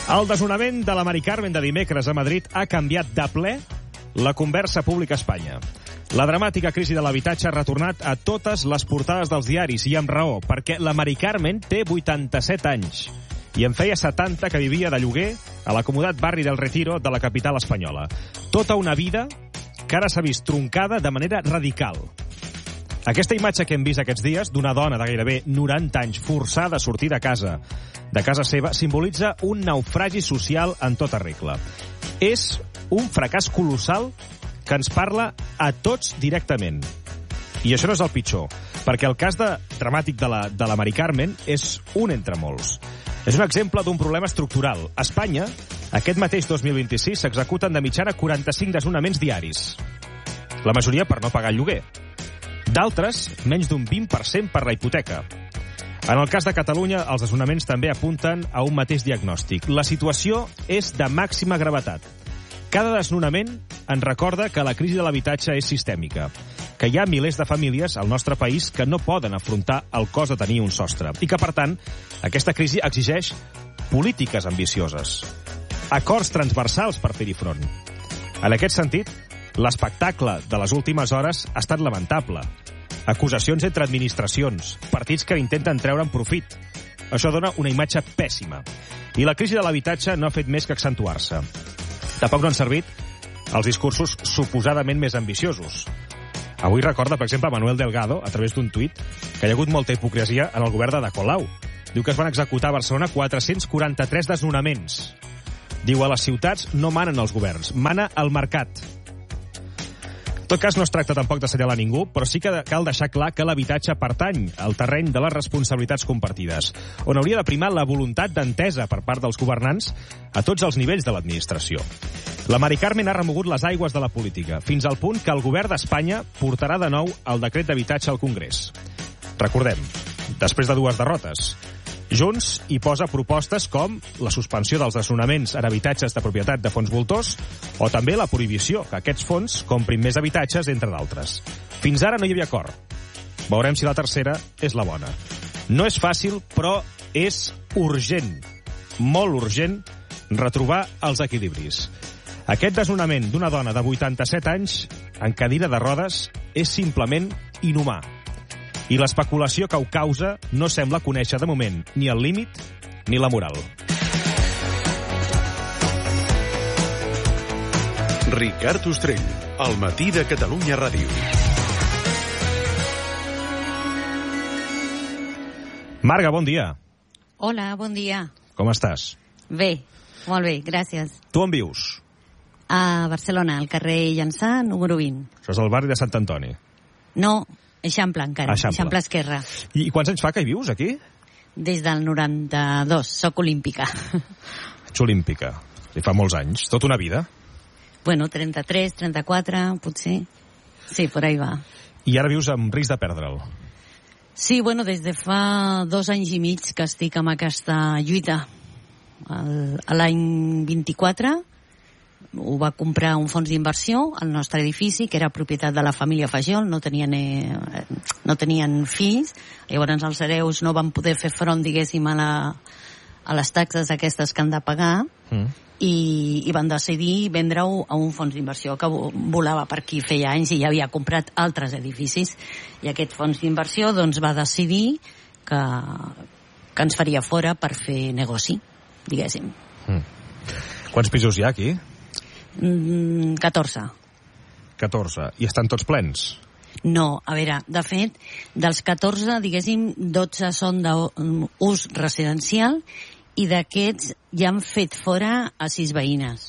El desnonament de la Mari Carmen de dimecres a Madrid ha canviat de ple la conversa pública a Espanya. La dramàtica crisi de l'habitatge ha retornat a totes les portades dels diaris, i amb raó, perquè la Mari Carmen té 87 anys i en feia 70 que vivia de lloguer a l'acomodat barri del Retiro de la capital espanyola. Tota una vida que ara s'ha vist troncada de manera radical. Aquesta imatge que hem vist aquests dies d'una dona de gairebé 90 anys forçada a sortir de casa seva, simbolitza un naufragi social en tota regla. És un fracàs colossal que ens parla a tots directament. I això no és el pitjor, perquè el cas dramàtic de la Mari Carmen és un entre molts. És un exemple d'un problema estructural. A Espanya, aquest mateix 2026, s'executen de mitjana 45 desnonaments diaris. La majoria per no pagar el lloguer. D'altres, menys d'un 20% per la hipoteca. En el cas de Catalunya, els desnonaments també apunten a un mateix diagnòstic. La situació és de màxima gravetat. Cada desnonament ens recorda que la crisi de l'habitatge és sistèmica, que hi ha milers de famílies al nostre país que no poden afrontar el cost de tenir un sostre i que, per tant, aquesta crisi exigeix polítiques ambicioses, acords transversals per fer-hi front. En aquest sentit, l'espectacle de les últimes hores ha estat lamentable. Acusacions entre administracions, partits que intenten treure'n profit. Això dona una imatge pèssima. I la crisi de l'habitatge no ha fet més que accentuar-se. Tampoc no han servit els discursos suposadament més ambiciosos. Avui recorda, per exemple, Manuel Delgado, a través d'un tuit, que hi ha hagut molta hipocresia en el govern de Colau. Diu que es van executar a Barcelona 443 desnonaments. Diu, a les ciutats no manen els governs, mana el mercat. En tot cas, no es tracta tampoc d'assenyalar ningú, però sí que cal deixar clar que l'habitatge pertany al terreny de les responsabilitats compartides, on hauria de primar la voluntat d'entesa per part dels governants a tots els nivells de l'administració. La Mari Carmen ha remogut les aigües de la política, fins al punt que el govern d'Espanya portarà de nou el decret d'habitatge al Congrés. Recordem, després de 2 derrotes, Junts hi posa propostes com la suspensió dels desnonaments en habitatges de propietat de fons voltors o també la prohibició que aquests fons comprin més habitatges, entre d'altres. Fins ara no hi havia acord. Veurem si la tercera és la bona. No és fàcil, però és urgent, molt urgent, retrobar els equilibris. Aquest desnonament d'una dona de 87 anys en cadira de rodes és simplement inhumà. I l'especulació que ho causa no sembla conèixer de moment ni el límit ni la moral. Ricard Ostrell, al matí de Catalunya Ràdio. Marga, bon dia. Hola, bon dia. Com estàs? Bé, molt bé, gràcies. Tu on vius? A Barcelona, al carrer Llançà, número 20. Això és el barri de Sant Antoni. No, Eixample encara, Eixample Esquerra. I quants anys fa que hi vius, aquí? Des del 92, soc olímpica. Ets olímpica, i fa molts anys, tota una vida. Bueno, 33, 34, potser. Sí, por ahí va. I ara vius amb risc de perdre'l. Sí, bueno, des de fa 2 anys i mig que estic amb aquesta lluita. L'any 24 ho va comprar un fons d'inversió al nostre edifici, que era propietat de la família Fajol, no tenien fills, llavors els hereus no van poder fer front, diguéssim, a les taxes aquestes que han de pagar, i van decidir vendre-ho a un fons d'inversió que volava per aquí feia anys i ja havia comprat altres edificis, i aquest fons d'inversió doncs va decidir que ens faria fora per fer negoci, diguéssim. Quants pisos hi ha aquí? 14. 14. I estan tots plens? No, a veure, de fet, dels 14, diguéssim, 12 són d'ús residencial i d'aquests ja han fet fora a 6 veïnes.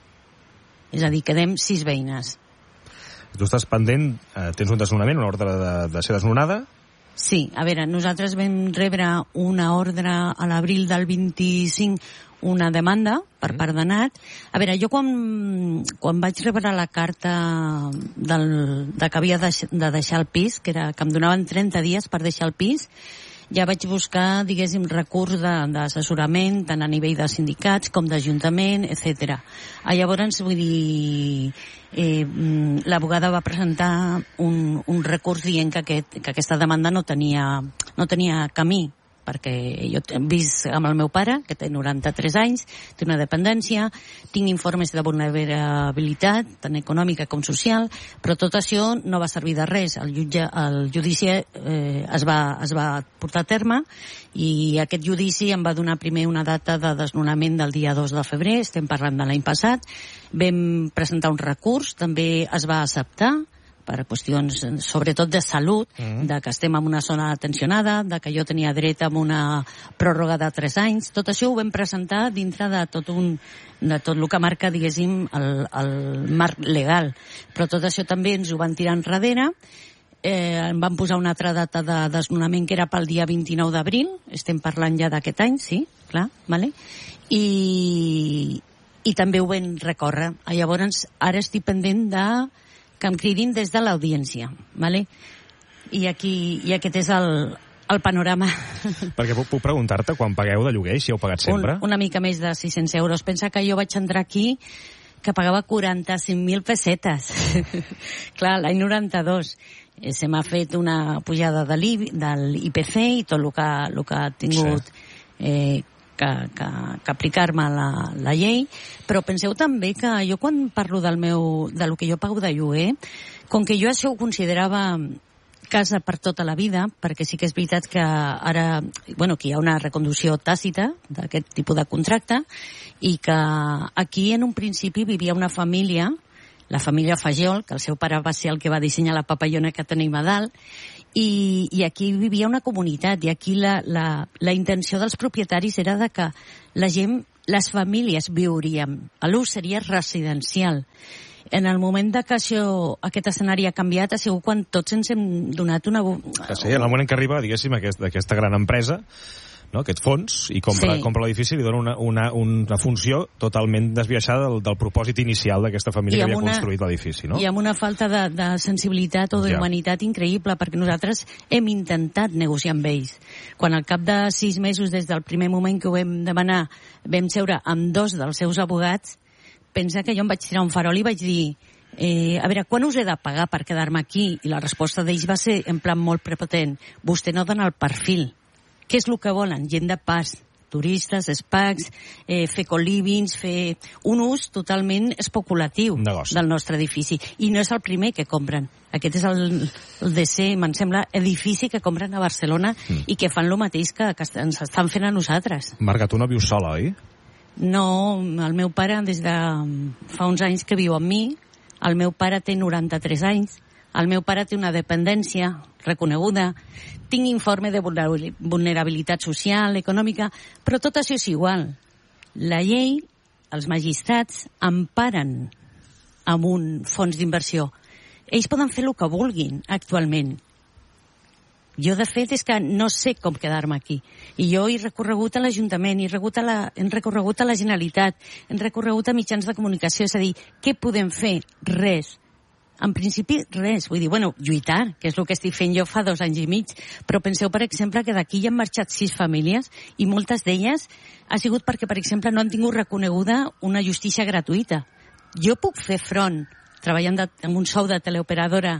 És a dir, quedem 6 veïnes. Tu estàs pendent, tens un desnonament, una ordre de ser desnonada? Sí, a veure, nosaltres vam rebre una ordre a l'abril del 25, una demanda per part de Nat. A veure, jo quan vaig rebre la carta de que havia de deixar el pis, que em donaven 30 dies per deixar el pis, ja vaig buscar, diguéssim, recurs d'assessorament, tant a nivell de sindicats com d'Ajuntament, etc. Llavors, vull dir, l'abogada va presentar un recurs dient que aquesta demanda no tenia camí perquè jo he vist amb el meu pare, que té 93 anys, té una dependència, tinc informes de vulnerabilitat, tant econòmica com social, però tot això no va servir de res. El judici es va portar a terme i aquest judici em va donar primer una data de desnonament del dia 2 de febrer, estem parlant de l'any passat. Vam presentar un recurs, també es va acceptar, per qüestions sobretot de salut, de que estem en una zona tensionada, de que jo tenia dret a una pròrroga de 3 anys. Tot això ho vam presentar dintre de tot el que marca, diguéssim, el marc legal. Però tot això també ens ho van tirar enrere. Em van posar una altra data de desnonament que era pel dia 29 d'abril, estem parlant ja d'aquest any, sí, clar, vale? I també ho vam recórrer. Llavors, ara estic pendent de que em cridin des de l'audiència, vale? I aquest és el panorama. Perquè puc preguntar-te quan pagueu de lloguer, si heu pagat sempre? Una mica més de 600 euros. Pensa que jo vaig entrar aquí que pagava 45.000 pessetes. Clar, l'any 92 se m'ha fet una pujada de l'IPC i tot el que ha tingut que aplicar-me la llei, però penseu també que jo quan parlo de lo que jo pago de lloguer, com que jo això ho considerava casa per tota la vida, perquè sí que és veritat que ara, que hi ha una reconducció tàcita d'aquest tipus de contracte i que aquí en un principi vivia una família, la família Fajol, que el seu pare va ser el que va dissenyar la papallona que tenim a dalt, i aquí vivia una comunitat, i aquí la intenció dels propietaris era de que la gent, les famílies viuríem, l'ús seria residencial. En el moment que aquest escenari ha canviat ha sigut quan tots ens hem donat una... Sí, en el moment que arriba, diguéssim, aquesta gran empresa, no? Aquest fons, i compra l'edifici, li dona una funció totalment desviaixada del propòsit inicial d'aquesta família que havia construït l'edifici, no? I amb una falta de sensibilitat o d'humanitat increïble, perquè nosaltres hem intentat negociar amb ells. Quan al cap de 6 mesos, des del primer moment que ho vam demanar, vam seure amb 2 dels seus abogats, pensa que jo em vaig tirar un farol i vaig dir a veure, quan us he de pagar per quedar-me aquí? I la resposta d'ells va ser en plan molt prepotent: vostè no dona el perfil. Què és el que volen? Gent de pas, turistes, spas, fer co-livings, fer un ús totalment especulatiu del nostre edifici. I no és el primer que compren. Aquest és el DC, me'n sembla, edifici que compren a Barcelona i que fan el mateix que ens estan fent a nosaltres. Marga, tu no vius sola, oi? No, el meu pare des de fa uns anys que viu amb mi. El meu pare té 93 anys. El meu pare té una dependència reconeguda, tinc informe de vulnerabilitat social, econòmica, però tot això és igual. La llei, els magistrats, emparen amb un fons d'inversió. Ells poden fer el que vulguin actualment. Jo, de fet, és que no sé com quedar-me aquí. I jo he recorregut a l'Ajuntament, he recorregut a la Generalitat, he recorregut a mitjans de comunicació, és a dir, què podem fer? Res. En principi, res. Vull dir, lluitar, que és el que estic fent jo fa 2 anys i mig, però penseu, per exemple, que d'aquí hi han marxat 6 famílies i moltes d'elles ha sigut perquè, per exemple, no han tingut reconeguda una justícia gratuïta. Jo puc fer front, treballant en un sou de teleoperadora,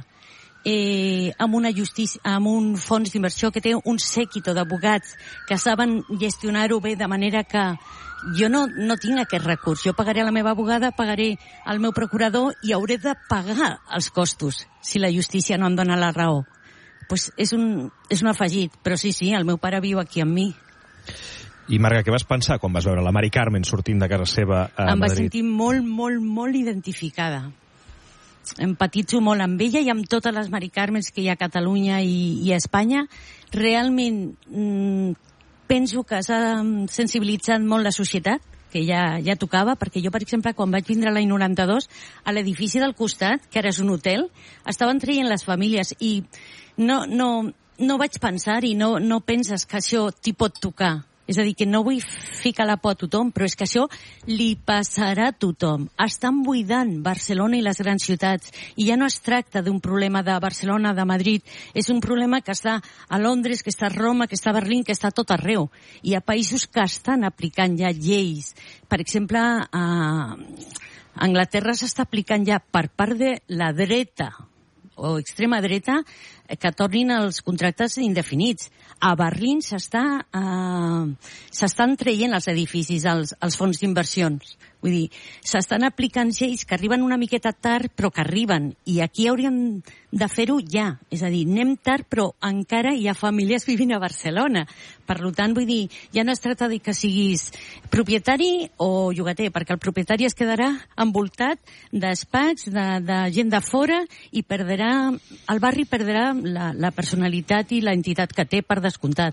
amb un fons d'inversió que té un séquito d'abogats que saben gestionar-ho bé, de manera que jo no tinc aquest recurs. Jo pagaré a la meva abogada, pagaré al meu procurador i hauré de pagar els costos si la justícia no em dona la raó. Pues és un afegit, però sí, el meu pare viu aquí amb mi. I Marga, què vas pensar quan vas veure la Mari Carmen sortint de casa seva a Madrid? Em vaig sentir molt, molt, molt identificada. Empatitzo molt amb ella i amb totes les Mari Carmens que hi ha a Catalunya i a Espanya. Realment penso que s'ha sensibilitzat molt la societat, que ja tocava, perquè jo, per exemple, quan vaig vindre l'any 92, a l'edifici del costat, que ara és un hotel, estaven traient les famílies i no vaig pensar i no penses que això t'hi pot tocar. És a dir, que no vull ficar la por a tothom, però és que això li passarà a tothom. Estan buidant Barcelona i les grans ciutats. I ja no es tracta d'un problema de Barcelona, de Madrid. És un problema que està a Londres, que està a Roma, que està a Berlín, que està a tot arreu. Hi ha països que estan aplicant ja lleis. Per exemple, a Anglaterra s'està aplicant ja per part de la dreta o extrema dreta que tornin els contractes indefinits. A Berlín s'estan traient els edificis, els fons d'inversions. Vull dir, s'estan aplicant lleis que arriben una miqueta tard, però que arriben. I aquí hauríem de fer-ho ja. És a dir, anem tard, però encara hi ha famílies vivint a Barcelona. Per tant, vull dir, ja no es tracta de que siguis propietari o llogater, perquè el propietari es quedarà envoltat d'espais, de gent de fora, i el barri perdrà la personalitat i la entitat que té, per descomptat.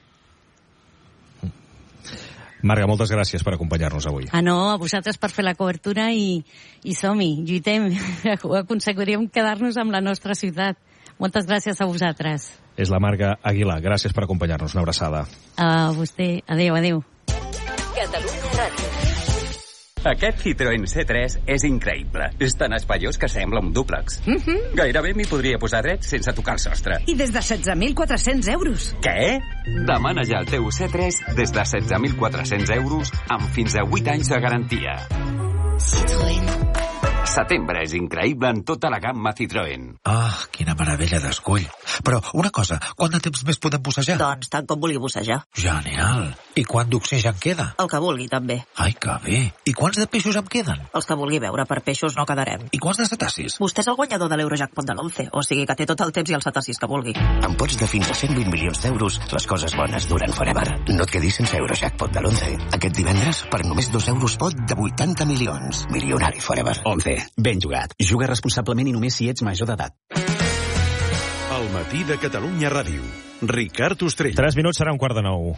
Marga, moltes gràcies per acompanyar-nos avui. No, a vosaltres per fer la cobertura i som-hi, lluitem. Aconseguiríem quedar-nos amb la nostra ciutat. Moltes gràcies a vosaltres. És la Marga Aguilar. Gràcies per acompanyar-nos. Una abraçada. A vostè. Adéu, adéu. Catalunya Ràdio. Aquest Citroën C3 és increïble. És tan espaiós que sembla un dúplex. Gairebé m'hi podria posar dret sense tocar el sostre. I des de 16.400 euros. Què? Demana ja el teu C3 des de 16.400 euros amb fins a 8 anys de garantia. Citroën. Setembre és increïble en tota la gamma Citroën. Quina meravella d'escull. Però, una cosa, quant de temps més podem bussejar? Doncs tant com vulgui bussejar. Genial. I quant d'oxigen queda? El que vulgui, també. Ai, que bé. I quants de peixos em queden? Els que vulgui veure, per peixos no quedarem. I quants de cetacis? Vostè és el guanyador de l'Eurojackpot de l'11, o sigui que té tot el temps i els cetacis que vulgui. Amb pots de fins a 120 milions d'euros, les coses bones duren forever. No et quedis sense Eurojackpot de l'11. Aquest divendres, per només 2 euros pot de 80 milions. Milionari forever. 11. Ben jugat. Juga responsablement i només si ets major d'edat. El matí de Catalunya Ràdio. Ricard Ostrell. 3 minuts, serà 8:45.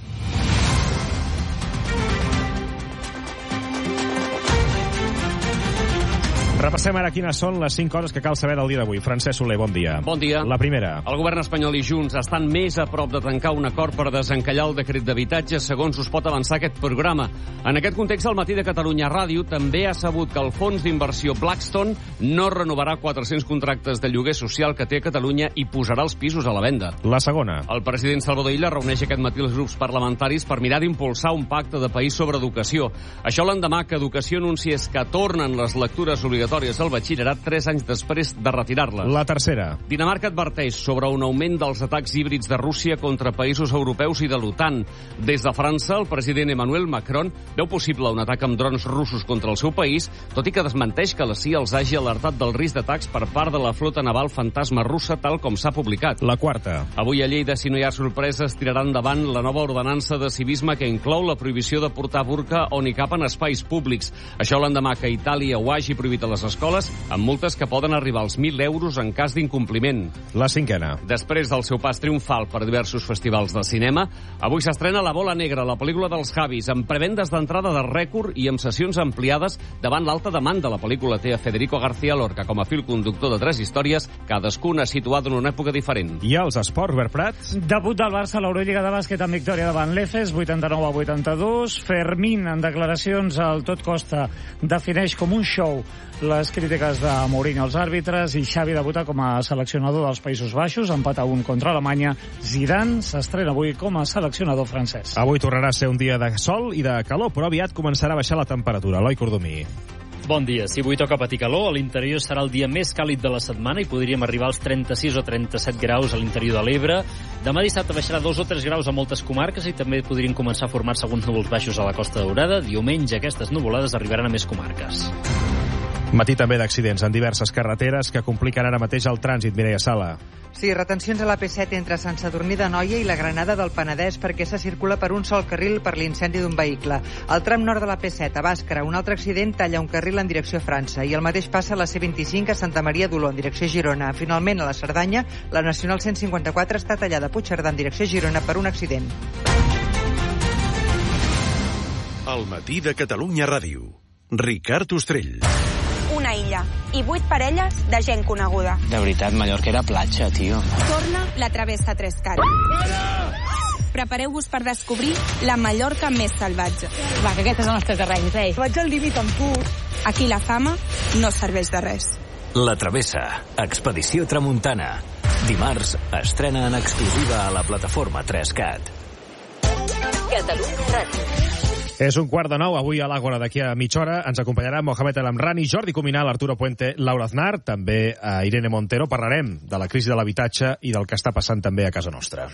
Repassem ara quines són les 5 coses que cal saber del dia d'avui. Francesc Soler, bon dia. Bon dia. La primera. El govern espanyol i Junts estan més a prop de tancar un acord per desencallar el decret d'habitatge, segons us pot avançar aquest programa. En aquest context, el matí de Catalunya Ràdio també ha sabut que el fons d'inversió Blackstone no renovarà 400 contractes de lloguer social que té a Catalunya i posarà els pisos a la venda. La segona. El president Salvador Illa reuneix aquest matí els grups parlamentaris per mirar d'impulsar un pacte de país sobre educació. Això l'endemà que Educació anunciés que tornen les lectures obligatòries al batxillerat 3 anys després de retirar-les. La tercera. Dinamarca adverteix sobre un augment dels atacs híbrids de Rússia contra països europeus i de l'OTAN. Des de França, el president Emmanuel Macron veu possible un atac amb drons russos contra el seu país, tot i que desmenteix que la CIA els hagi alertat del risc d'atacs per part de la flota naval fantasma russa, tal com s'ha publicat. La quarta. Avui a Lleida, si no hi ha sorpreses, tirarà endavant la nova ordenança de civisme que inclou la prohibició de portar burca o nicab en espais públics. Això l'endemà que Itàlia ho hagi prohibit a les escoles, amb multes que poden arribar als 1.000 euros en cas d'incompliment. La cinquena. Després del seu pas triomfal per diversos festivals de cinema, avui s'estrena La bola negra, la pel·lícula dels Javis, amb prevendes d'entrada de rècord i amb sessions ampliades davant l'alta demanda. La pel·lícula té a Federico García Lorca com a fil conductor de 3 històries, cadascuna situada en una època diferent. I als esports, Bert Prat. Debut del Barça a l'Eurolliga de bàsquet amb victòria davant l'Efes, 89-82. Fermín, en declaracions al Tot Costa, defineix com un show les crítiques de Mourinho als àrbitres, i Xavi debuta com a seleccionador dels Països Baixos, empat a 1 contra Alemanya. Zidane s'estrena avui com a seleccionador francès. Avui tornarà a ser un dia de sol i de calor, però aviat començarà a baixar la temperatura. Eloi Cordomí. Bon dia. Si avui toca patir calor, a l'interior serà el dia més càlid de la setmana i podríem arribar als 36 o 37 graus a l'interior de l'Ebre. Demà dissabte baixarà 2 o 3 graus a moltes comarques i també podrien començar a formar-se alguns núvols baixos a la Costa Daurada. Diumenge aquestes nuvolades arribaran a més comarques. Matí també d'accidents en diverses carreteres que compliquen ara mateix el trànsit. Mireia Sala. Sí, retencions a l'AP7 entre Sant Sadurní d'Anoia i la Granada del Penedès perquè se circula per un sol carril per l'incendi d'un vehicle. Al tram nord de l'AP7, a Bàscara, un altre accident talla un carril en direcció a França i el mateix passa a la C25 a Santa Maria d'Oló en direcció a Girona. Finalment, a la Cerdanya, la Nacional 154 està tallada a Puigcerdà en direcció a Girona per un accident. El matí de Catalunya Ràdio. Ricard Ostrell. Una illa i 8 parelles de gent coneguda. De veritat, Mallorca era platja, tio. Torna la Travessa Trescat. Prepareu-vos per descobrir la Mallorca més salvatge. Va, que aquest és el nostre terreny, rei. Vaig al límit amb tu. Aquí la fama no serveix de res. La Travessa, Expedició Tramuntana. Dimarts estrena en exclusiva a la plataforma 3CAT. Catalunya Ràdio. És 8:45, avui a l'Àgora, d'aquí a mitja hora. Ens acompanyarà Mohamed El Amrani, Jordi Cuminal, Arturo Puente, Laura Aznar, també a Irene Montero. Parlarem de la crisi de l'habitatge i del que està passant també a casa nostra.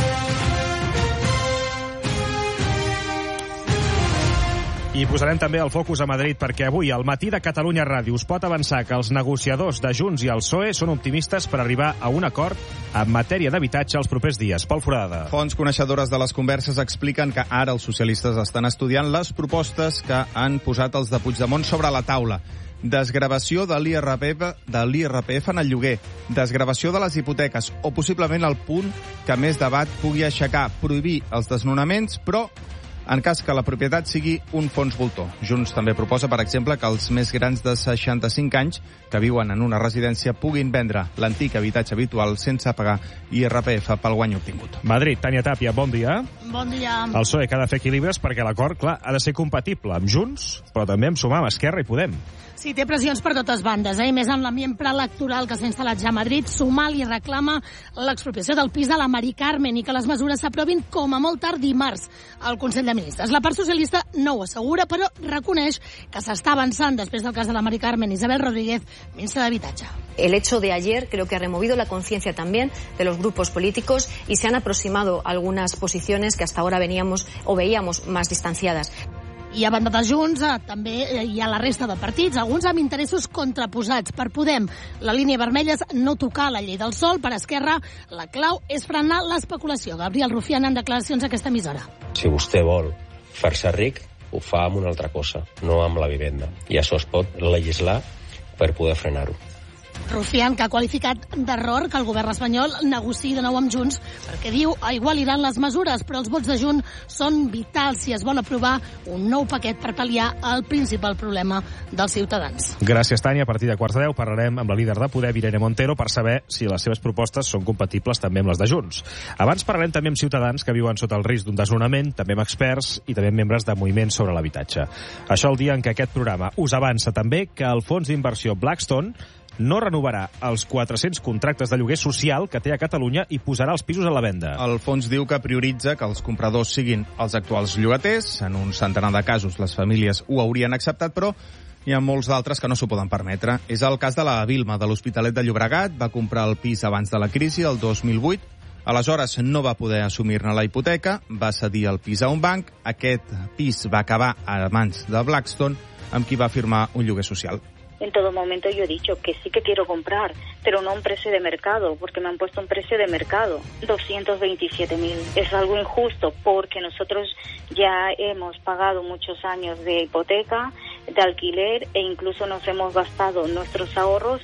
I posarem també el focus a Madrid, perquè avui al Matí de Catalunya Ràdio us pot avançar que els negociadors de Junts i el PSOE són optimistes per arribar a un acord en matèria d'habitatge els propers dies. Pol Forada. Fonts coneixedores de les converses expliquen que ara els socialistes estan estudiant les propostes que han posat els de Puigdemont sobre la taula. Desgravació de l'IRPF en el lloguer, desgravació de les hipoteques o possiblement el punt que més debat pugui aixecar, prohibir els desnonaments, però en cas que la propietat sigui un fons voltor. Junts també proposa, per exemple, que els més grans de 65 anys que viuen en una residència puguin vendre l'antic habitatge habitual sense pagar IRPF pel guany obtingut. Madrid, Tània Tàpia, bon dia. Bon dia. El PSOE que ha de fer equilibres perquè l'acord, clar, ha de ser compatible amb Junts, però també amb Sumar, amb Esquerra i Podem. Sí, té pressions per totes bandes, més en l'ambient preelectoral que s'ha instal·lat ja a Madrid. Sumar li reclama l'expropiació del pis de la Mari Carmen i que les mesures s'aprovin com a molt tard dimarts al Consell de Ministres. La part socialista no ho assegura, però reconeix que s'està avançant després del cas de la Mari Carmen. Isabel Rodríguez, ministra d'Habitatge. El hecho de ayer creo que ha removido la conciencia también de los grupos políticos y se han aproximado algunas posiciones que hasta ahora veíamos más distanciadas. I a banda de Junts també hi ha la resta de partits, alguns amb interessos contraposats. Per Podem, la línia vermella és no tocar la llei del sòl. Per Esquerra, la clau és frenar l'especulació. Gabriel Rufián en declaracions a aquesta emissora. Si vostè vol fer-se ric, ho fa amb una altra cosa, no amb la vivenda. I això es pot legislar per poder frenar-ho. Rufián, que ha qualificat d'error que el govern espanyol negociï de nou amb Junts, perquè diu igualiran les mesures, però els vots de Junts són vitals si es vol aprovar un nou paquet per pal·liar el principal problema dels ciutadans. Gràcies, Tània. A partir de 9:15 parlarem amb la líder de Podem, Irene Montero, per saber si les seves propostes són compatibles també amb les de Junts. Abans parlarem també amb ciutadans que viuen sota el risc d'un desnonament, també amb experts i també amb membres de moviments sobre l'habitatge. Això el dia en què aquest programa us avança també que el fons d'inversió Blackstone no renovarà els 400 contractes de lloguer social que té a Catalunya i posarà els pisos a la venda. El fons diu que prioritza que els compradors siguin els actuals llogaters. En un centenar de casos les famílies ho haurien acceptat, però hi ha molts d'altres que no s'ho poden permetre. És el cas de la Vilma, de l'Hospitalet de Llobregat. Va comprar el pis abans de la crisi, el 2008. Aleshores no va poder assumir-ne la hipoteca, va cedir el pis a un banc. Aquest pis va acabar a mans de Blackstone, amb qui va firmar un lloguer social. En todo momento yo he dicho que sí que quiero comprar, pero no a un precio de mercado, porque me han puesto un precio de mercado, 227.000. Es algo injusto porque nosotros ya hemos pagado muchos años de hipoteca, de alquiler e incluso nos hemos gastado nuestros ahorros.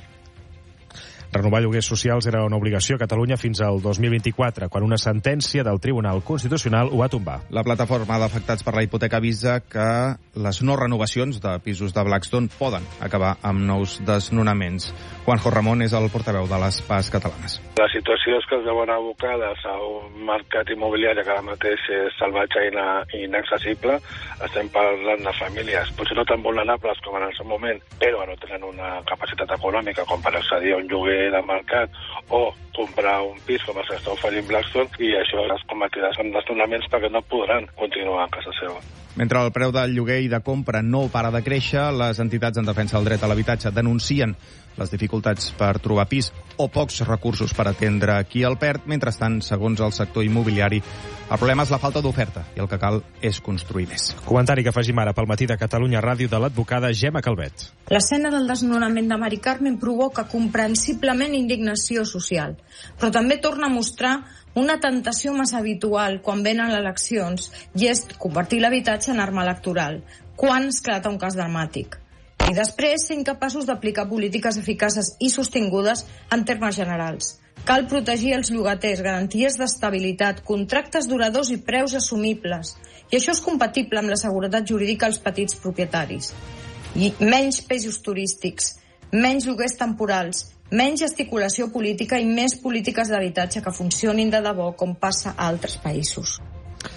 Renovar lloguers socials era una obligació a Catalunya fins al 2024, quan una sentència del Tribunal Constitucional ho va tombar. La plataforma d'afectats per la hipoteca avisa que les no renovacions de pisos de Blackstone poden acabar amb nous desnonaments. Juanjo Ramon és el portaveu de les PAS catalanes. La situació és que es veuen abocades a un mercat immobiliari que ara mateix és salvatge i inaccessible. Estem parlant de famílies, potser no tan vulnerables com en el seu moment, però no tenen una capacitat econòmica com per accedir a un lloguer de mercat o comprar un pis com els que està oferint Blackstone, i això es convertirà en desnonaments perquè no podran continuar a casa seva. Mentre el preu del lloguer i de compra no para de créixer, les entitats en defensa del dret a l'habitatge denuncien les dificultats per trobar pis o pocs recursos per atendre qui el perd. Mentrestant, segons el sector immobiliari, el problema és la falta d'oferta i el que cal és construir més. Comentari que afegim ara pel Matí de Catalunya Ràdio de l'advocada Gemma Calvet. L'escena del desnonament de Mari Carmen provoca comprensiblement indignació social, però també torna a mostrar una tentació massa habitual quan venen eleccions, i és convertir l'habitatge en arma electoral, quan esclata un cas dramàtic. I després ser incapaços d'aplicar polítiques eficaces i sostingudes en termes generals. Cal protegir els llogaters, garanties d'estabilitat, contractes duradors i preus assumibles. I això és compatible amb la seguretat jurídica als petits propietaris. I menys pisos turístics, menys lloguers temporals, menys gesticulació política i més polítiques d'habitatge que funcionin de debò, com passa a altres països.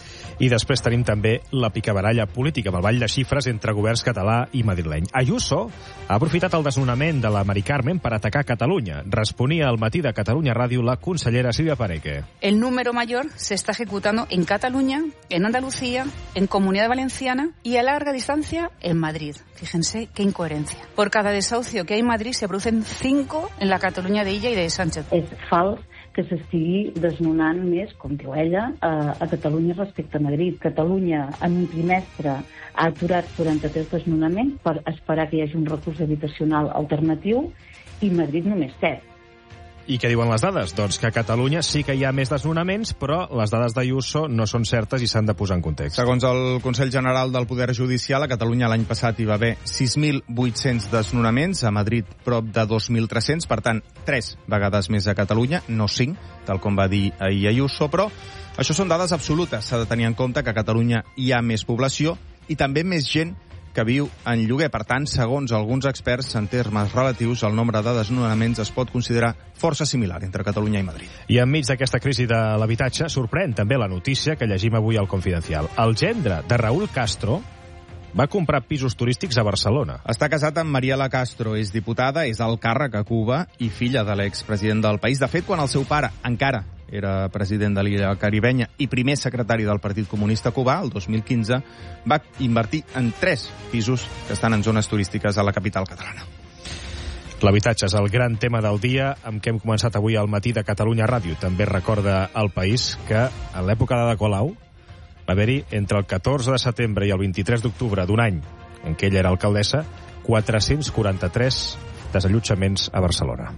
I després tenim també la picabaralla política, amb el ball de xifres entre governs català i madrileny. Ayuso ha aprofitat el desnonament de la Mari Carmen per atacar Catalunya. Responia al Matí de Catalunya Ràdio la consellera Silvia Pareque. El número mayor se está ejecutando en Cataluña, en Andalucía, en Comunidad Valenciana y a larga distancia en Madrid. Fíjense qué incoherencia. Por cada desahucio que hay en Madrid se producen 5 en la Cataluña de Illa i de Sánchez. És fals que s'estigui desnonant més, com diu ella, a Catalunya respecte a Madrid. Catalunya en un trimestre ha aturat 43 desnonaments per esperar que hi hagi un recurs habitacional alternatiu i Madrid només 7. I què diuen les dades? Doncs que a Catalunya sí que hi ha més desnonaments, però les dades d'Ayuso no són certes i s'han de posar en context. Segons el Consell General del Poder Judicial, a Catalunya l'any passat hi va haver 6.800 desnonaments, a Madrid prop de 2.300, per tant, 3 vegades més a Catalunya, no 5, tal com va dir ahir Ayuso, però això són dades absolutes. S'ha de tenir en compte que a Catalunya hi ha més població i també més gent que viu en lloguer. Per tant, segons alguns experts, en termes relatius, el nombre de desnonaments es pot considerar força similar entre Catalunya i Madrid. I enmig d'aquesta crisi de l'habitatge, sorprèn també la notícia que llegim avui al Confidencial. El gendre de Raúl Castro va comprar pisos turístics a Barcelona. Està casat amb Mariela Castro, és diputada, és al càrrec a Cuba i filla de l'expresident del país. De fet, quan el seu pare encara era president de l'illa caribenya i primer secretari del Partit Comunista Cubà, el 2015, va invertir en 3 pisos que estan en zones turístiques a la capital catalana. L'habitatge és el gran tema del dia amb què hem començat avui al Matí de Catalunya Ràdio. També recorda al País que en l'època d'Ada Colau va haver-hi entre el 14 de setembre i el 23 d'octubre d'un any en què ella era alcaldessa 443 desallotjaments a Barcelona.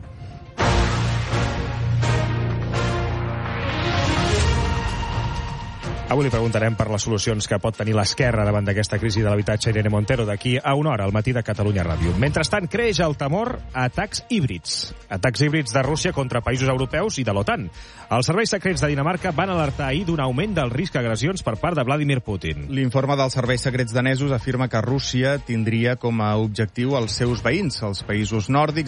Avui li preguntarem per les solucions que pot tenir l'esquerra davant d'aquesta crisi de l'habitatge. Irene Montero, d'aquí a una hora, al Matí de Catalunya Ràdio. Mentrestant, creix el temor a atacs híbrids. Atacs híbrids de Rússia contra països europeus i de l'OTAN. Els serveis secrets de Dinamarca van alertar ahir d'un augment del risc d'agressions per part de Vladimir Putin. L'informe dels serveis secrets danesos afirma que Rússia tindria com a objectiu els seus veïns, els països nòrdics,